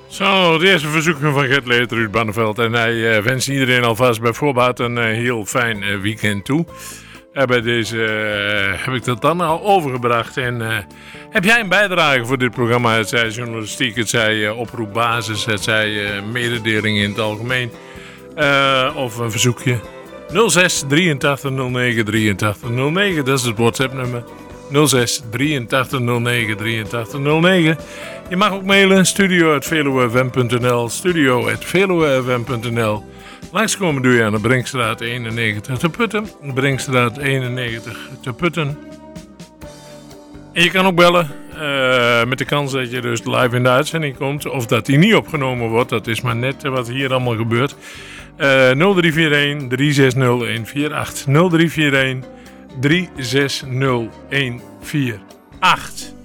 Zo, het eerste verzoekje van Gert Leert, Ruud Banneveld. En hij wenst iedereen alvast bij voorbaat een heel fijn weekend toe. Bij deze heb ik dat dan al overgebracht. En heb jij een bijdrage voor dit programma? Het zij journalistiek, het zij oproepbasis, het zij mededeling in het algemeen. Of een verzoekje. 06 83 09 83 09, dat is het WhatsApp nummer. 06 83 09 83 09. Je mag ook mailen, studio@veluwefm.nl, studio@veluwefm.nl. Langskomen doe je aan de Brinkstraat 91 te Putten. Brinkstraat 91 te Putten. En je kan ook bellen met de kans dat je dus live in de uitzending komt. Of dat die niet opgenomen wordt, dat is maar net wat hier allemaal gebeurt. 0341 360 148. 0341 360 148.